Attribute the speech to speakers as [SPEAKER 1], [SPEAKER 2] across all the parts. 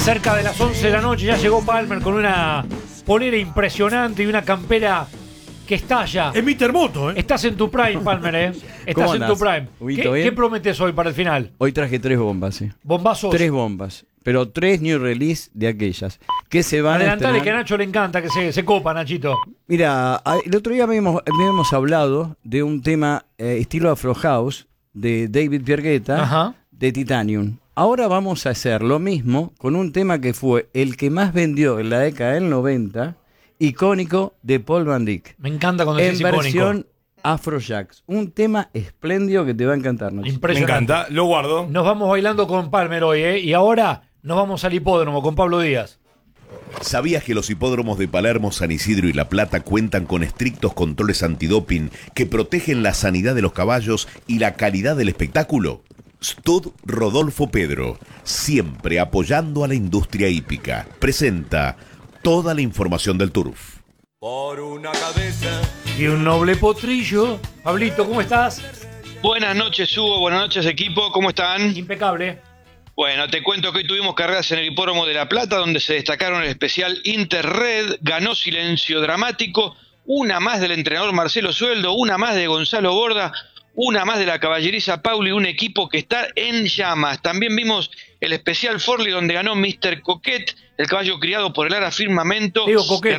[SPEAKER 1] Cerca de las 11 de la noche ya llegó Palmer con una polera impresionante y una campera que estalla.
[SPEAKER 2] Es mi termoto, ¿eh?
[SPEAKER 1] Estás en tu prime, Palmer, ¿eh? Estás en tu prime. ¿Qué prometes hoy para el final?
[SPEAKER 3] Hoy traje 3 bombas, sí.
[SPEAKER 1] ¿Bombazos?
[SPEAKER 3] 3 bombas, pero 3 new release de aquellas que se van
[SPEAKER 1] Adelantale,
[SPEAKER 3] a estrenar.
[SPEAKER 1] que a Nacho le encanta, que se copa, Nachito.
[SPEAKER 3] Mira, el otro día habíamos hablado de un tema estilo Afro House de David Guetta.
[SPEAKER 1] Ajá.
[SPEAKER 3] De Titanium. Ahora vamos a hacer lo mismo con un tema que fue el que más vendió en la década del 90, icónico, de Paul Van Dyk.
[SPEAKER 1] Me encanta cuando
[SPEAKER 3] en
[SPEAKER 1] es icónico.
[SPEAKER 3] versión Afrojax. Un tema espléndido que te va a encantar, Nacho.
[SPEAKER 2] Me
[SPEAKER 1] Impresionante.
[SPEAKER 2] encanta, lo guardo.
[SPEAKER 1] Nos vamos bailando con Palmer hoy, ¿eh? Y ahora nos vamos al hipódromo con Pablo Díaz.
[SPEAKER 4] ¿Sabías que los hipódromos de Palermo, San Isidro y La Plata cuentan con estrictos controles antidoping que protegen la sanidad de los caballos y la calidad del espectáculo? Stud Rodolfo Pedro, siempre apoyando a la industria hípica, presenta toda la información del turf.
[SPEAKER 5] Por una cabeza.
[SPEAKER 1] Y un noble potrillo. Pablito, ¿cómo estás?
[SPEAKER 6] Buenas noches, Hugo. Buenas noches, equipo. ¿Cómo están?
[SPEAKER 1] Impecable.
[SPEAKER 6] Bueno, te cuento que hoy tuvimos carreras en el hipódromo de La Plata, donde se destacaron el especial Interred, ganó Silencio Dramático, una más del entrenador Marcelo Sueldo, una más de Gonzalo Borda, una más de la caballeriza Pauli, un equipo que está en llamas. También vimos el especial Forlì, donde ganó Mr. Coquet, el caballo criado por el Ara Firmamento, que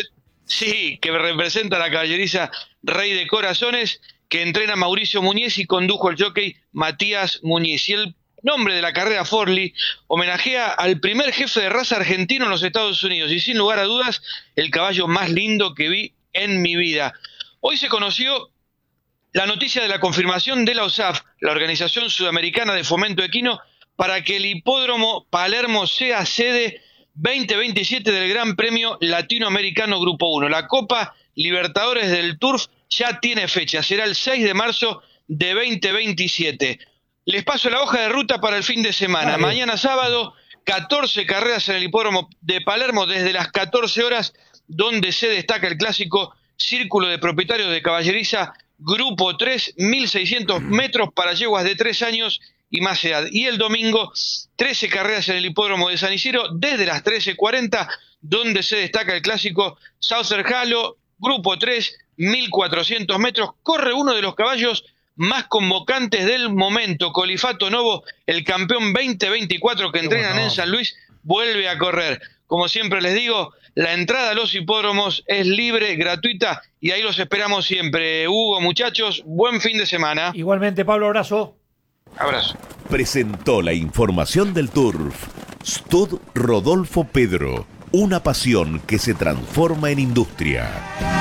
[SPEAKER 6] representa a la caballeriza Rey de Corazones, que entrena Mauricio Muñiz y condujo el jockey Matías Muñiz. Y el nombre de la carrera Forlì homenajea al primer jefe de raza argentino en los Estados Unidos y sin lugar a dudas el caballo más lindo que vi en mi vida. Hoy se conoció la noticia de la confirmación de la OSAF, la Organización Sudamericana de Fomento Equino, para que el hipódromo Palermo sea sede 2027 del Gran Premio Latinoamericano Grupo 1. La Copa Libertadores del Turf ya tiene fecha, será el 6 de marzo de 2027. Les paso la hoja de ruta para el fin de semana.
[SPEAKER 1] Vale.
[SPEAKER 6] Mañana sábado, 14 carreras en el hipódromo de Palermo desde las 14 horas, donde se destaca el clásico Círculo de Propietarios de Caballeriza Grupo 3, 1.600 metros para yeguas de 3 años y más edad. Y el domingo, 13 carreras en el hipódromo de San Isidro desde las 13:40, donde se destaca el clásico Saucer Halo Grupo 3, 1.400 metros. Corre uno de los caballos más convocantes del momento, Colifato Novo, el campeón 2024 que entrenan en San Luis, vuelve a correr. Como siempre les digo, la entrada a los hipódromos es libre, gratuita, y ahí los esperamos siempre. Hugo, muchachos, buen fin de semana.
[SPEAKER 1] Igualmente, Pablo, abrazo.
[SPEAKER 6] Abrazo.
[SPEAKER 4] Presentó la información del turf Stud Rodolfo Pedro, una pasión que se transforma en industria.